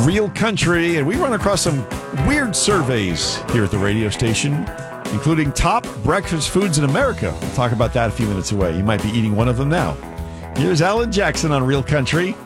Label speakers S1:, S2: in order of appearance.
S1: Real Country, and we run across some weird surveys here at the radio station, including top breakfast foods in America. We'll talk about that a few minutes away. You might be eating one of them now. Here's Alan Jackson on Real Country.